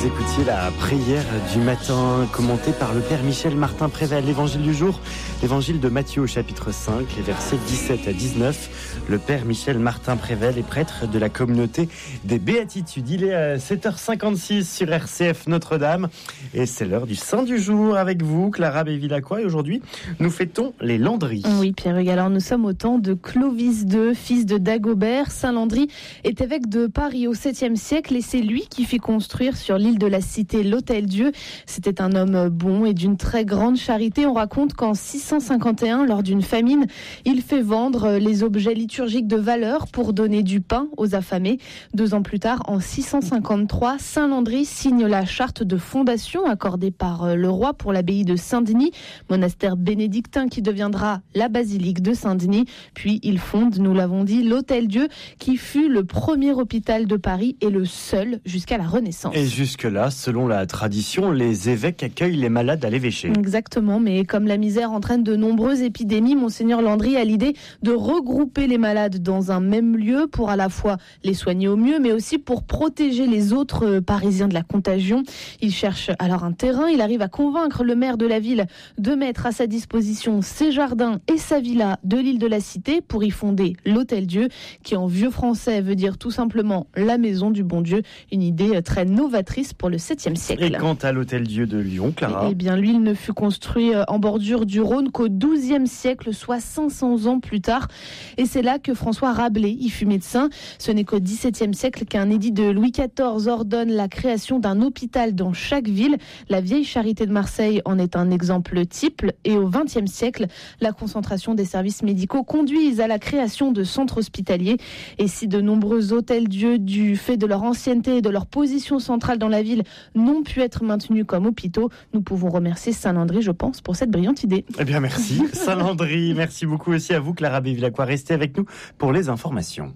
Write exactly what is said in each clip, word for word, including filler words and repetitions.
Vous écoutiez la prière du matin commentée par le Père Michel Martin Prével. L'évangile du jour, l'évangile de Matthieu au chapitre cinq, les versets dix-sept à dix-neuf. Le Père Michel Martin Prével est prêtre de la communauté des Béatitudes. Il est à sept heures cinquante-six sur R C F Notre-Dame et c'est l'heure du Saint du jour avec vous, Clara Bévilacqua. Et aujourd'hui, nous fêtons les Landry. Oui, Pierre-Hugues, alors nous sommes au temps de Clovis deux, fils de Dagobert. Saint Landry est évêque de Paris au septième siècle et c'est lui qui fit construire sur l'île de la Cité l'Hôtel-Dieu. C'était un homme bon et d'une très grande charité. On raconte qu'en six cent cinquante et un, lors d'une famine, il fait vendre les objets liturgiques de valeur pour donner du pain aux affamés. Deux ans plus tard, en six cent cinquante-trois, Saint Landry signe la charte de fondation accordée par le roi pour l'abbaye de Saint-Denis, monastère bénédictin qui deviendra la basilique de Saint-Denis. Puis il fonde, nous l'avons dit, l'Hôtel-Dieu qui fut le premier hôpital de Paris et le seul jusqu'à la Renaissance. Et jusque-là, selon la tradition, les évêques accueillent les malades à l'évêché. Exactement, mais comme la misère entraîne de nombreuses épidémies, Monseigneur Landry a l'idée de regrouper les malades dans un même lieu pour à la fois les soigner au mieux, mais aussi pour protéger les autres Parisiens de la contagion. Il cherche alors un terrain, il arrive à convaincre le maire de la ville de mettre à sa disposition ses jardins et sa villa de l'île de la Cité pour y fonder l'Hôtel-Dieu, qui en vieux français veut dire tout simplement la maison du bon Dieu, une idée très novatrice pour le septième siècle. Et quant à l'Hôtel-Dieu de Lyon, Clara ? Eh bien, lui, il ne fut construit en bordure du Rhône qu'au douzième siècle, soit cinq cents ans plus tard. Et c'est là que François Rabelais y fut médecin. Ce n'est qu'au dix-septième siècle qu'un édit de Louis quatorze ordonne la création d'un hôpital dans chaque ville. La vieille Charité de Marseille en est un exemple type. Et au vingtième siècle, la concentration des services médicaux conduisent à la création de centres hospitaliers. Et si de nombreux hôtels-dieux, du fait de leur ancienneté et de leur position centrale dans la ville, n'ont pu être maintenus comme hôpitaux, nous pouvons remercier Saint Landry, je pense, pour cette brillante idée. Eh bien, merci Saint Landry. Merci beaucoup aussi à vous, Clara Bévilacqua. Restez avec nous pour les informations.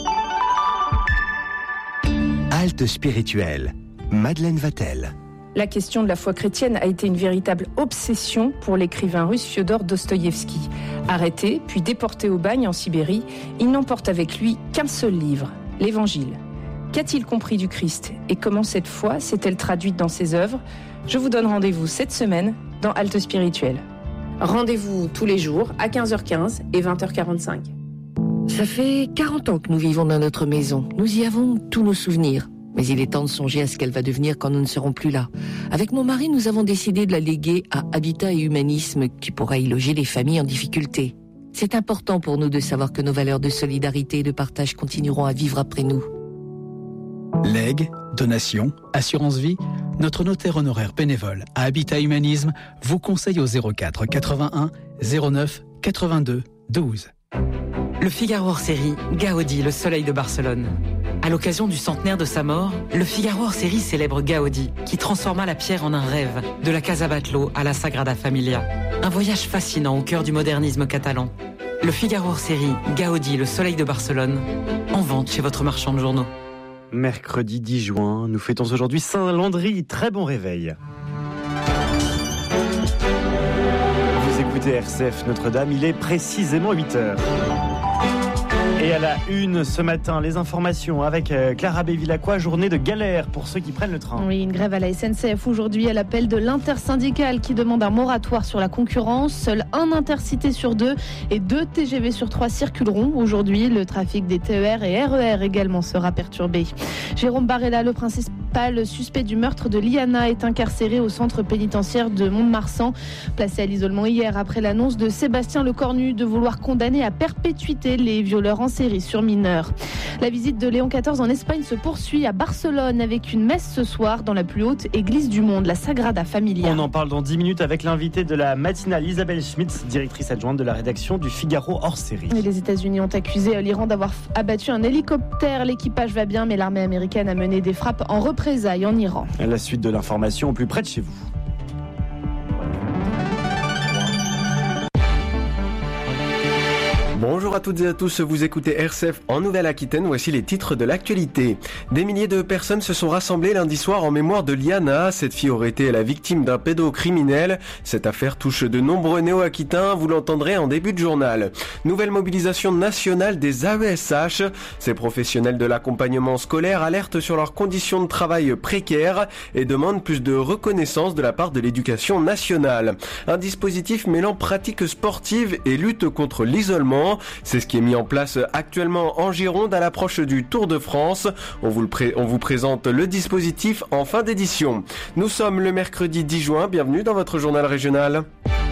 Halte spirituelle. Madeleine Vatel. La question de la foi chrétienne a été une véritable obsession pour l'écrivain russe Fiodor Dostoïevski. Arrêté, puis déporté au bagne en Sibérie, il n'emporte avec lui qu'un seul livre, l'Évangile. Qu'a-t-il compris du Christ et comment cette foi s'est-elle traduite dans ses œuvres ? Je vous donne rendez-vous cette semaine dans Halte Spirituelle. Rendez-vous tous les jours à quinze heures quinze et vingt heures quarante-cinq. Ça fait quarante ans que nous vivons dans notre maison. Nous y avons tous nos souvenirs. Mais il est temps de songer à ce qu'elle va devenir quand nous ne serons plus là. Avec mon mari, nous avons décidé de la léguer à Habitat et Humanisme qui pourra y loger les familles en difficulté. C'est important pour nous de savoir que nos valeurs de solidarité et de partage continueront à vivre après nous. Legs, donations, assurance vie, notre notaire honoraire bénévole à Habitat Humanisme vous conseille au zéro quatre quatre-vingt-un zéro neuf quatre-vingt-deux douze. Le Figaro hors série, Gaudi, le soleil de Barcelone. À l'occasion du centenaire de sa mort, le Figaro hors série célèbre Gaudi, qui transforma la pierre en un rêve, de la Casa Batlló à la Sagrada Familia. Un voyage fascinant au cœur du modernisme catalan. Le Figaro hors série, Gaudi, le soleil de Barcelone, en vente chez votre marchand de journaux. Mercredi dix juin, nous fêtons aujourd'hui Saint Landry. Très bon réveil. Vous écoutez R C F Notre-Dame, il est précisément huit heures. Et à la une ce matin, les informations avec Clara Bévilacqua, journée de galère pour ceux qui prennent le train. Oui, une grève à la S N C F aujourd'hui à l'appel de l'intersyndicale qui demande un moratoire sur la concurrence. Seul un intercité sur deux et deux T G V sur trois circuleront aujourd'hui. Le trafic des T E R et R E R également sera perturbé. Jérôme Barella, le principal suspect du meurtre de Liana, est incarcéré au centre pénitentiaire de Mont-de-Marsan. Placé à l'isolement hier après l'annonce de Sébastien Lecornu de vouloir condamner à perpétuité les violeurs en série sur mineurs. La visite de Léon quatorze en Espagne se poursuit à Barcelone avec une messe ce soir dans la plus haute église du monde, la Sagrada Familia. On en parle dans dix minutes avec l'invitée de la matinale, Isabelle Schmitz, directrice adjointe de la rédaction du Figaro hors série. Et les États-Unis ont accusé l'Iran d'avoir abattu un hélicoptère. L'équipage va bien, mais l'armée américaine a mené des frappes en représailles en Iran. À la suite de l'information au plus près de chez vous. Bonjour à toutes et à tous, vous écoutez R C F en Nouvelle-Aquitaine, voici les titres de l'actualité. Des milliers de personnes se sont rassemblées lundi soir en mémoire de Liana. Cette fille aurait été la victime d'un pédocriminel. Cette affaire touche de nombreux néo-aquitains, vous l'entendrez en début de journal. Nouvelle mobilisation nationale des A E S H. Ces professionnels de l'accompagnement scolaire alertent sur leurs conditions de travail précaires et demandent plus de reconnaissance de la part de l'éducation nationale. Un dispositif mêlant pratique sportive et lutte contre l'isolement. C'est ce qui est mis en place actuellement en Gironde à l'approche du Tour de France. On vous, le pré- on vous présente le dispositif en fin d'édition. Nous sommes le mercredi dix juin, bienvenue dans votre journal régional.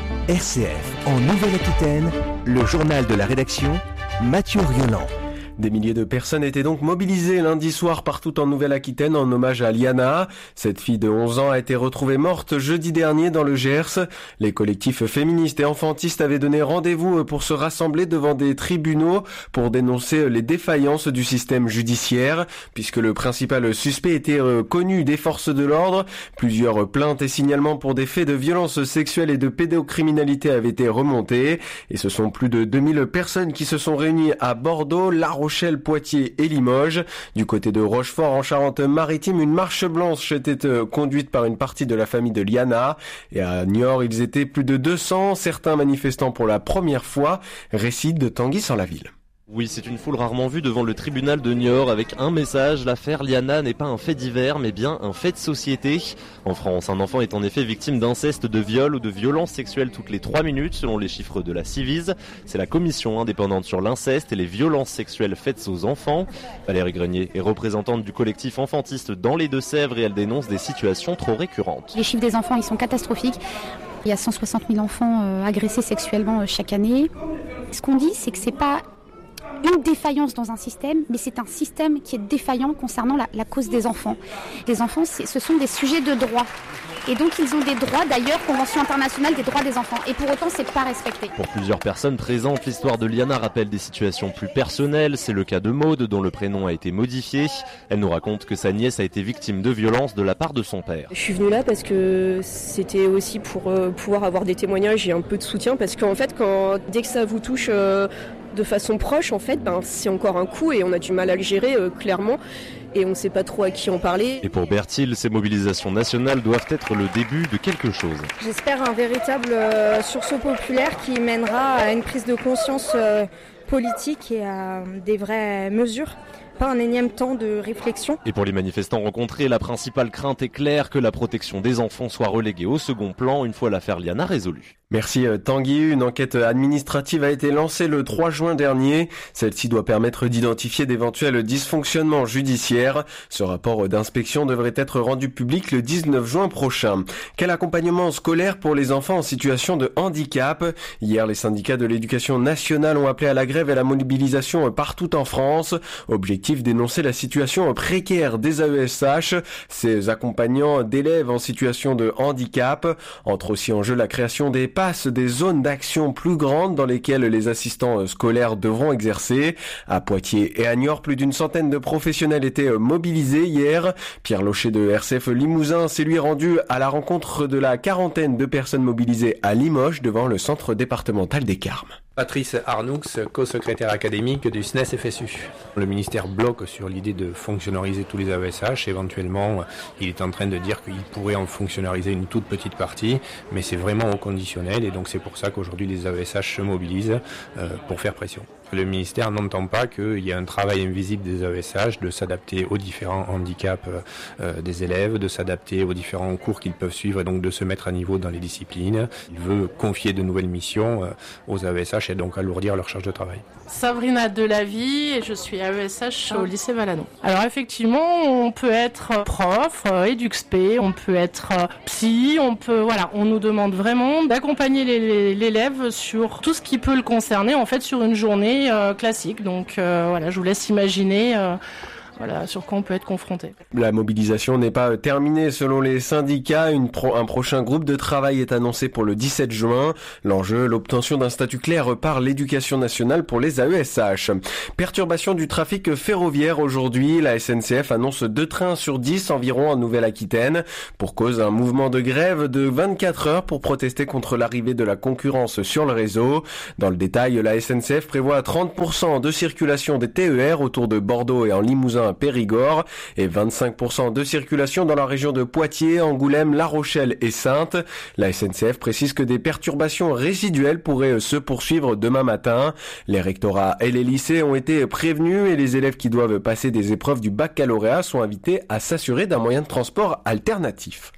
R C F en Nouvelle-Aquitaine, le journal de la rédaction, Mathieu Rioland. Des milliers de personnes étaient donc mobilisées lundi soir partout en Nouvelle-Aquitaine en hommage à Liana. Cette fille de onze ans a été retrouvée morte jeudi dernier dans le Gers. Les collectifs féministes et enfantistes avaient donné rendez-vous pour se rassembler devant des tribunaux pour dénoncer les défaillances du système judiciaire, puisque le principal suspect était connu des forces de l'ordre. Plusieurs plaintes et signalements pour des faits de violence sexuelle et de pédocriminalité avaient été remontés. Et ce sont plus de deux mille personnes qui se sont réunies à Bordeaux, La Rochelle, Poitiers et Limoges. Du côté de Rochefort en Charente-Maritime, une marche blanche était conduite par une partie de la famille de Liana. Et à Niort, ils étaient plus de deux cents, certains manifestant pour la première fois. Récit de Tanguy sans la ville. Oui, c'est une foule rarement vue devant le tribunal de Niort avec un message. L'affaire Liana n'est pas un fait divers, mais bien un fait de société. En France, un enfant est en effet victime d'inceste, de viol ou de violences sexuelles toutes les trois minutes, selon les chiffres de la Civise. C'est la commission indépendante sur l'inceste et les violences sexuelles faites aux enfants. Valérie Grenier est représentante du collectif enfantiste dans les Deux-Sèvres et elle dénonce des situations trop récurrentes. Les chiffres des enfants, ils sont catastrophiques. Il y a cent soixante mille enfants agressés sexuellement chaque année. Ce qu'on dit, c'est que c'est pas une défaillance dans un système, mais c'est un système qui est défaillant concernant la, la cause des enfants. Les enfants, ce sont des sujets de droit. Et donc ils ont des droits, d'ailleurs, Convention internationale des droits des enfants. Et pour autant, c'est pas respecté. Pour plusieurs personnes présentes, l'histoire de Liana rappelle des situations plus personnelles. C'est le cas de Maude, dont le prénom a été modifié. Elle nous raconte que sa nièce a été victime de violences de la part de son père. Je suis venue là parce que c'était aussi pour euh, pouvoir avoir des témoignages et un peu de soutien. Parce qu'en fait, quand, dès que ça vous touche euh, de façon proche, en fait, ben, c'est encore un coup et on a du mal à le gérer, euh, clairement. Et on ne sait pas trop à qui en parler. Et pour Bertil, ces mobilisations nationales doivent être le début de quelque chose. J'espère un véritable euh, sursaut populaire qui mènera à une prise de conscience euh, politique et à des vraies mesures. Pas un énième temps de réflexion. Et pour les manifestants rencontrés, la principale crainte est claire, que la protection des enfants soit reléguée au second plan une fois l'affaire Liana résolue. Merci Tanguy. Une enquête administrative a été lancée le trois juin dernier. Celle-ci doit permettre d'identifier d'éventuels dysfonctionnements judiciaires. Ce rapport d'inspection devrait être rendu public le dix-neuf juin prochain. Quel accompagnement scolaire pour les enfants en situation de handicap? Hier, les syndicats de l'éducation nationale ont appelé à la grève et à la mobilisation partout en France. Objectif, dénoncer la situation précaire des A E S H, ces accompagnants d'élèves en situation de handicap. Entre aussi en jeu la création des passes, des zones d'action plus grandes dans lesquelles les assistants scolaires devront exercer. À Poitiers et à Niort, plus d'une centaine de professionnels étaient mobilisés hier. Pierre Locher de R C F Limousin s'est lui rendu à la rencontre de la quarantaine de personnes mobilisées à Limoges devant le centre départemental des Carmes. Patrice Arnoux, co-secrétaire académique du S N E S F S U. Le ministère bloque sur l'idée de fonctionnariser tous les A E S H. Éventuellement, il est en train de dire qu'il pourrait en fonctionnariser une toute petite partie, mais c'est vraiment au conditionnel et donc c'est pour ça qu'aujourd'hui les A E S H se mobilisent euh, pour faire pression. Le ministère n'entend pas qu'il y a un travail invisible des A E S H, de s'adapter aux différents handicaps euh, des élèves, de s'adapter aux différents cours qu'ils peuvent suivre et donc de se mettre à niveau dans les disciplines. Il veut confier de nouvelles missions euh, aux A E S H et donc alourdir leur charge de travail. Sabrina Delavie et je suis A E S H au lycée Valanon. Alors effectivement, on peut être prof, euh, éduc-spé, on peut être euh, psy, on peut voilà, on nous demande vraiment d'accompagner les, les, l'élève sur tout ce qui peut le concerner en fait sur une journée euh, classique. Donc euh, voilà, je vous laisse imaginer euh, voilà, sur quoi on peut être confronté. La mobilisation n'est pas terminée selon les syndicats. Une pro- un prochain groupe de travail est annoncé pour le dix-sept juin. L'enjeu, l'obtention d'un statut clair par l'éducation nationale pour les A E S H. Perturbation du trafic ferroviaire aujourd'hui. La S N C F annonce deux trains sur dix environ en Nouvelle-Aquitaine. Pour cause, un mouvement de grève de vingt-quatre heures pour protester contre l'arrivée de la concurrence sur le réseau. Dans le détail, la S N C F prévoit trente pour cent de circulation des T E R autour de Bordeaux et en Limousin à Périgord et vingt-cinq pour cent de circulation dans la région de Poitiers, Angoulême, La Rochelle et Saintes. La S N C F précise que des perturbations résiduelles pourraient se poursuivre demain matin. Les rectorats et les lycées ont été prévenus et les élèves qui doivent passer des épreuves du baccalauréat sont invités à s'assurer d'un moyen de transport alternatif.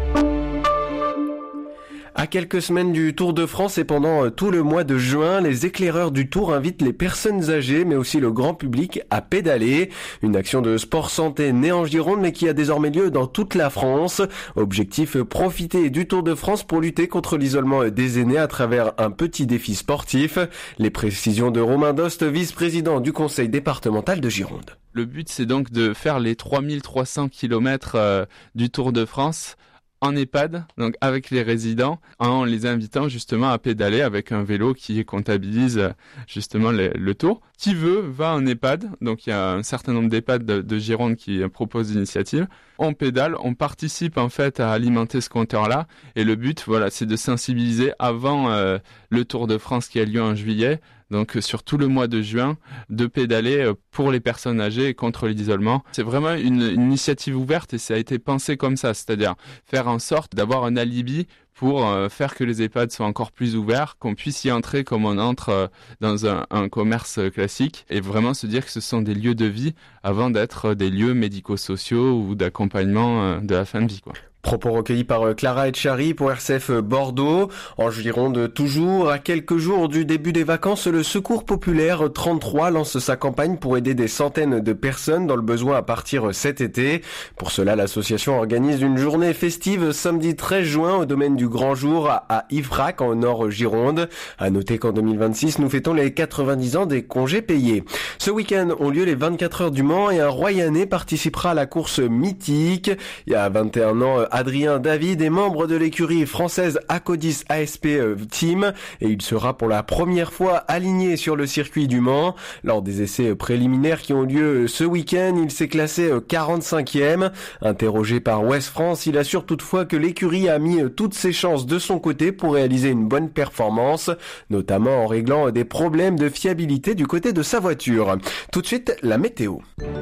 À quelques semaines du Tour de France et pendant tout le mois de juin, les éclaireurs du Tour invitent les personnes âgées mais aussi le grand public à pédaler. Une action de sport santé née en Gironde mais qui a désormais lieu dans toute la France. Objectif, profiter du Tour de France pour lutter contre l'isolement des aînés à travers un petit défi sportif. Les précisions de Romain Dost, vice-président du conseil départemental de Gironde. Le but, c'est donc de faire les trois mille trois cents kilomètres euh, du Tour de France en EHPAD, donc avec les résidents, en les invitant justement à pédaler avec un vélo qui comptabilise justement le, le tour. Qui veut va en EHPAD, donc il y a un certain nombre d'EHPAD de, de Gironde qui proposent l'initiative. On pédale, on participe en fait à alimenter ce compteur-là, et le but, voilà, c'est de sensibiliser avant euh, le Tour de France qui a lieu en juillet. Donc sur tout le mois de juin, de pédaler pour les personnes âgées et contre l'isolement. C'est vraiment une, une initiative ouverte et ça a été pensé comme ça, c'est-à-dire faire en sorte d'avoir un alibi pour euh, faire que les EHPAD soient encore plus ouverts, qu'on puisse y entrer comme on entre euh, dans un, un commerce classique et vraiment se dire que ce sont des lieux de vie avant d'être des lieux médico-sociaux ou d'accompagnement euh, de la fin de vie, quoi. Propos recueillis par Clara Etchari pour R C F Bordeaux. En Gironde toujours, à quelques jours du début des vacances, le Secours Populaire trente-trois lance sa campagne pour aider des centaines de personnes dans le besoin à partir cet été. Pour cela, l'association organise une journée festive samedi treize juin au domaine du Grand Jour à Yvrac en Nord Gironde. À noter qu'en deux mille vingt-six, nous fêtons les quatre-vingt-dix ans des congés payés. Ce week-end ont lieu les vingt-quatre heures du Mans et un Royanais participera à la course mythique. Il y a vingt et un ans, Adrien David est membre de l'écurie française Acodis A S P Team et il sera pour la première fois aligné sur le circuit du Mans. Lors des essais préliminaires qui ont lieu ce week-end, il s'est classé quarante-cinquième. Interrogé par Ouest France, il assure toutefois que l'écurie a mis toutes ses chances de son côté pour réaliser une bonne performance, notamment en réglant des problèmes de fiabilité du côté de sa voiture. Tout de suite, la météo.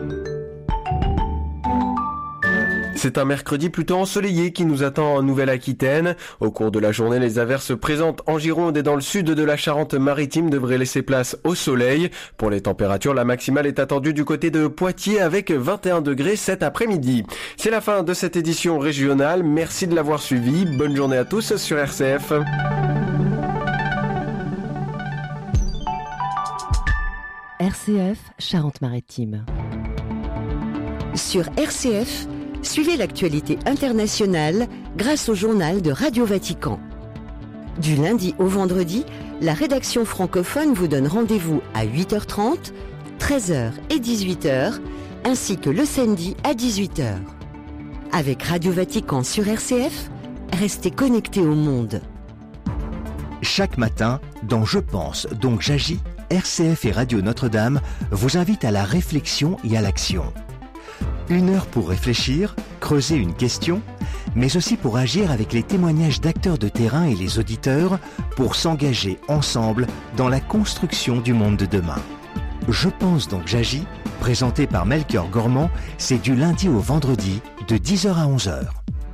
C'est un mercredi plutôt ensoleillé qui nous attend en Nouvelle-Aquitaine. Au cours de la journée, les averses présentes en Gironde et dans le sud de la Charente-Maritime devraient laisser place au soleil. Pour les températures, la maximale est attendue du côté de Poitiers avec vingt et un degrés cet après-midi. C'est la fin de cette édition régionale. Merci de l'avoir suivi. Bonne journée à tous sur R C F. R C F Charente-Maritime. Sur R C F, suivez l'actualité internationale grâce au journal de Radio Vatican. Du lundi au vendredi, la rédaction francophone vous donne rendez-vous à huit heures trente, treize heures et dix-huit heures, ainsi que le samedi à dix-huit heures. Avec Radio Vatican sur R C F, restez connectés au monde. Chaque matin, dans Je pense, donc j'agis, R C F et Radio Notre-Dame vous invitent à la réflexion et à l'action. Une heure pour réfléchir, creuser une question, mais aussi pour agir avec les témoignages d'acteurs de terrain et les auditeurs pour s'engager ensemble dans la construction du monde de demain. Je pense donc j'agis, présenté par Melchior Gormand, c'est du lundi au vendredi de dix heures à onze heures.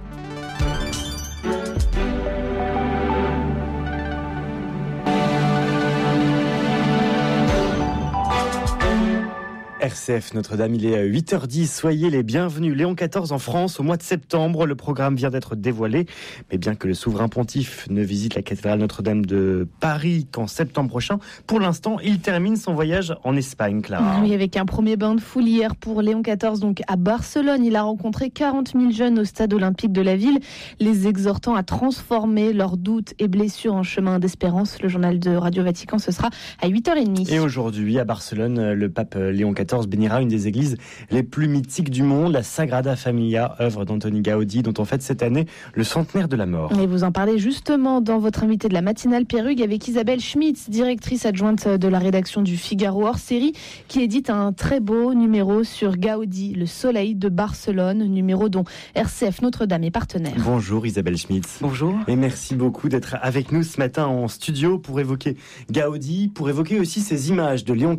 R C F Notre-Dame, il est huit heures dix, soyez les bienvenus. Léon quatorze en France au mois de septembre, le programme vient d'être dévoilé, mais bien que le souverain pontife ne visite la cathédrale Notre-Dame de Paris qu'en septembre prochain, pour l'instant, il termine son voyage en Espagne, Clara. Oui, avec un premier bain de foule hier pour Léon quatorze, donc à Barcelone. Il a rencontré quarante mille jeunes au stade olympique de la ville, les exhortant à transformer leurs doutes et blessures en chemin d'espérance. Le journal de Radio Vatican, ce sera à huit heures trente. Et aujourd'hui, à Barcelone, le pape Léon quatorze quatorze bénira une des églises les plus mythiques du monde, la Sagrada Familia, œuvre d'Antoni Gaudi, dont on fête cette année le centenaire de la mort. Et vous en parlez justement dans votre invité de la matinale Perrugue avec Isabelle Schmitz, directrice adjointe de la rédaction du Figaro hors série, qui édite un très beau numéro sur Gaudi, le soleil de Barcelone, numéro dont R C F Notre-Dame est partenaire. Bonjour Isabelle Schmitz. Bonjour. Et merci beaucoup d'être avec nous ce matin en studio pour évoquer Gaudi, pour évoquer aussi ces images de Léon